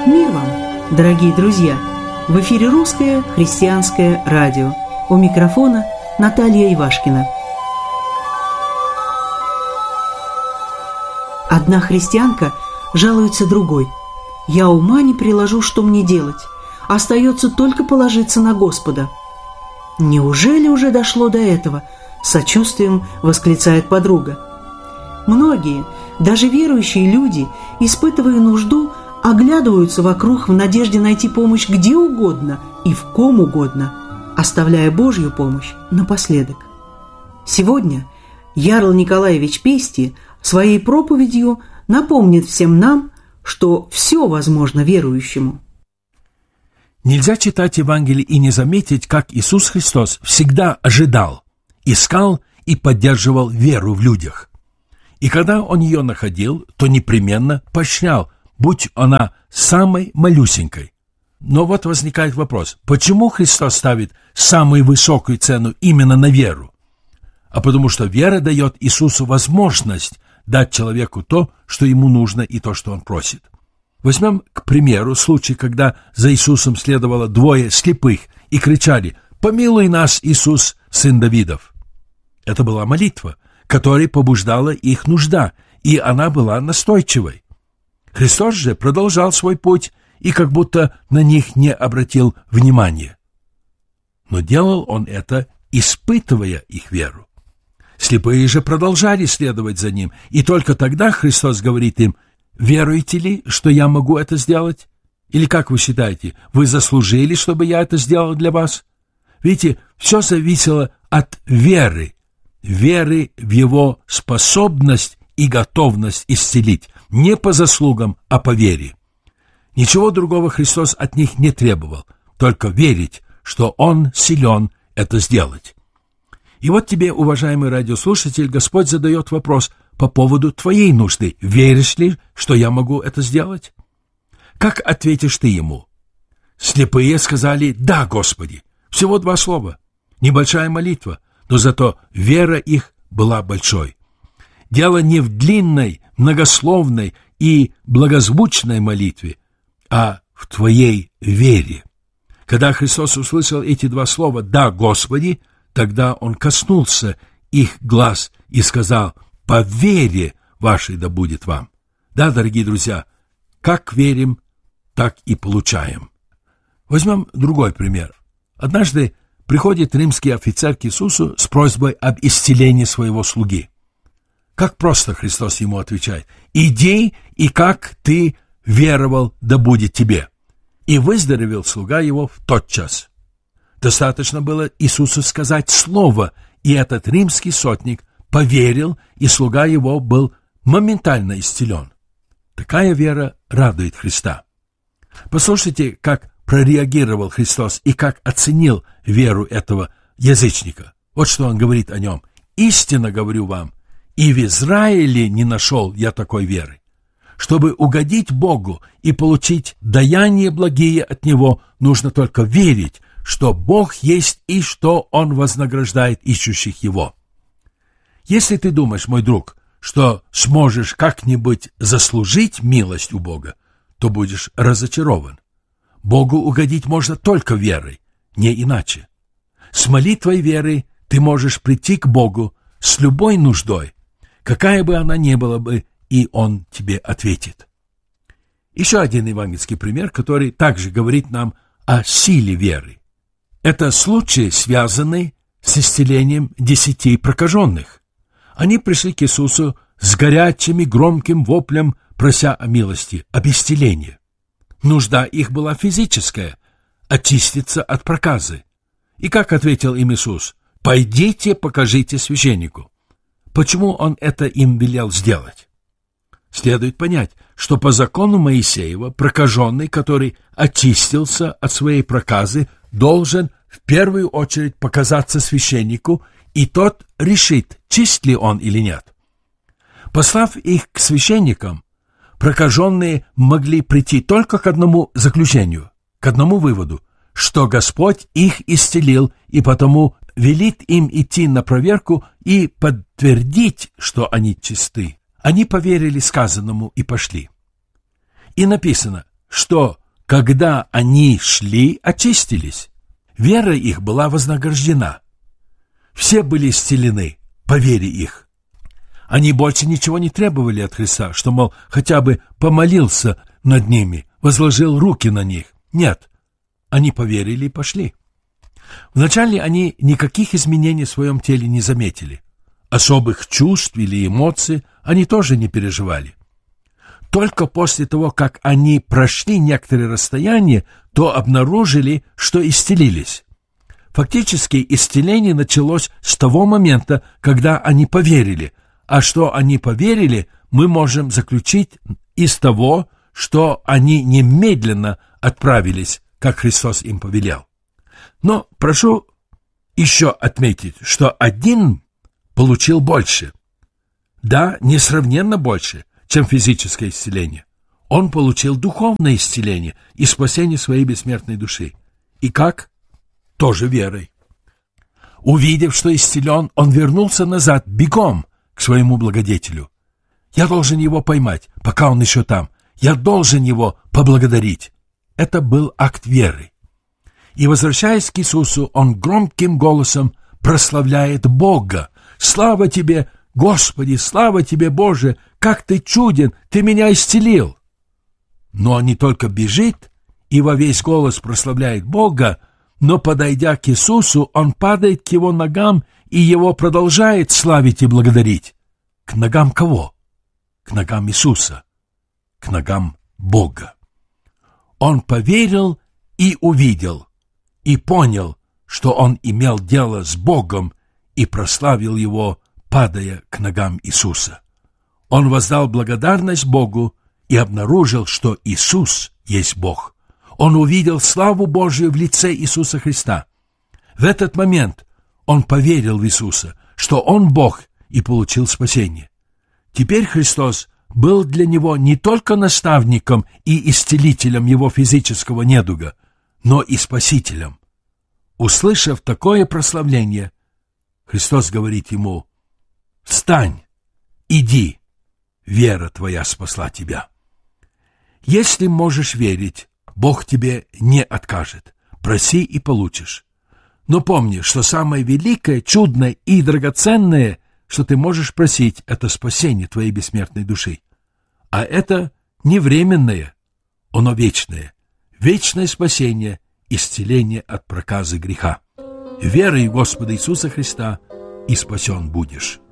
Мир вам, дорогие друзья! В эфире Русское христианское радио. У микрофона Наталья Ивашкина. Одна христианка жалуется другой. «Я ума не приложу, что мне делать. Остается только положиться на Господа». «Неужели уже дошло до этого?» – с сочувствием восклицает подруга. Многие, даже верующие люди, испытывая нужду, оглядываются вокруг в надежде найти помощь где угодно и в ком угодно, оставляя Божью помощь напоследок. Сегодня Ярл Николаевич Пести своей проповедью напомнит всем нам, что все возможно верующему. Нельзя читать Евангелие и не заметить, как Иисус Христос всегда ожидал, искал и поддерживал веру в людях. И когда Он ее находил, то непременно поощрял, будь она самой малюсенькой. Но вот возникает вопрос, почему Христос ставит самую высокую цену именно на веру? А потому что вера дает Иисусу возможность дать человеку то, что ему нужно и то, что он просит. Возьмем, к примеру, случай, когда за Иисусом следовало двое слепых и кричали: «Помилуй нас, Иисус, сын Давидов». Это была молитва, которой побуждала их нужда, и она была настойчивой. Христос же продолжал свой путь и как будто на них не обратил внимания. Но делал Он это, испытывая их веру. Слепые же продолжали следовать за Ним, и только тогда Христос говорит им: «Веруете ли, что я могу это сделать? Или, как вы считаете, вы заслужили, чтобы я это сделал для вас?» Видите, все зависело от веры в Его способность и готовность исцелить, не по заслугам, а по вере. Ничего другого Христос от них не требовал, только верить, что Он силен это сделать. И вот тебе, уважаемый радиослушатель, Господь задает вопрос по поводу твоей нужды. Веришь ли, что я могу это сделать? Как ответишь ты Ему? Слепые сказали: «Да, Господи». Всего 2 слова. Небольшая молитва, но зато вера их была большой. Дело не в длинной, многословной и благозвучной молитве, а в твоей вере. Когда Христос услышал эти 2 слова «Да, Господи», тогда Он коснулся их глаз и сказал: «По вере вашей да будет вам». Да, дорогие друзья, как верим, так и получаем. Возьмем другой пример. Однажды приходит римский офицер к Иисусу с просьбой об исцелении своего слуги. Как просто Христос ему отвечает: «Иди, и как ты веровал, да будет тебе». И выздоровел слуга его в тот час. Достаточно было Иисусу сказать слово, и этот римский сотник поверил, и слуга его был моментально исцелен. Такая вера радует Христа. Послушайте, как прореагировал Христос и как оценил веру этого язычника. Вот что Он говорит о нем: «Истинно говорю вам, и в Израиле не нашел я такой веры. Чтобы угодить Богу и получить даяние благие от Него, нужно только верить, что Бог есть и что Он вознаграждает ищущих Его». Если ты думаешь, мой друг, что сможешь как-нибудь заслужить милость у Бога, то будешь разочарован. Богу угодить можно только верой, не иначе. С молитвой веры ты можешь прийти к Богу с любой нуждой, какая бы она ни была бы, и Он тебе ответит. Еще один евангельский пример, который также говорит нам о силе веры. Это случай, связанный с исцелением 10 прокаженных. Они пришли к Иисусу с горячим и громким воплем, прося о милости, об исцелении. Нужда их была физическая – очиститься от проказы. И как ответил им Иисус? «Пойдите, покажите священнику». Почему Он это им велел сделать? Следует понять, что по закону Моисеева прокаженный, который очистился от своей проказы, должен в первую очередь показаться священнику, и тот решит, чист ли он или нет. Послав их к священникам, прокаженные могли прийти только к одному заключению, к одному выводу, что Господь их исцелил, и потому велит им идти на проверку и подтвердить, что они чисты. Они поверили сказанному и пошли. И написано: что, когда они шли, очистились. Вера их была вознаграждена. Все были исцелены по вере их. Они больше ничего не требовали от Христа, что, мол, хотя бы помолился над ними, возложил руки на них. Нет, они поверили и пошли. Вначале они никаких изменений в своем теле не заметили. Особых чувств или эмоций они тоже не переживали. Только после того, как они прошли некоторое расстояние, то обнаружили, что исцелились. Фактически исцеление началось с того момента, когда они поверили. А что они поверили, мы можем заключить из того, что они немедленно отправились, как Христос им повелел. Но прошу еще отметить, что один получил больше. Да, несравненно больше, чем физическое исцеление. Он получил духовное исцеление и спасение своей бессмертной души. И как? Тоже верой. Увидев, что исцелен, он вернулся назад бегом к своему благодетелю. Я должен его поймать, пока он еще там. Я должен его поблагодарить. Это был акт веры. И, возвращаясь к Иисусу, он громким голосом прославляет Бога. «Слава тебе, Господи, слава тебе, Боже! Как ты чуден! Ты меня исцелил!» Но он не только бежит и во весь голос прославляет Бога, но, подойдя к Иисусу, он падает к его ногам и его продолжает славить и благодарить. К ногам кого? К ногам Иисуса, к ногам Бога. Он поверил и увидел, и понял, что он имел дело с Богом, и прославил его, падая к ногам Иисуса. Он воздал благодарность Богу и обнаружил, что Иисус есть Бог. Он увидел славу Божию в лице Иисуса Христа. В этот момент он поверил в Иисуса, что Он Бог, и получил спасение. Теперь Христос был для него не только наставником и исцелителем его физического недуга, но и спасителем. Услышав такое прославление, Христос говорит ему: «Встань, иди, вера твоя спасла тебя». Если можешь верить, Бог тебе не откажет. Проси и получишь. Но помни, что самое великое, чудное и драгоценное, что ты можешь просить, это спасение твоей бессмертной души. А это не временное, оно вечное. Вечное спасение, исцеление от проказы греха. Веруй в Господа Иисуса Христа, и спасен будешь.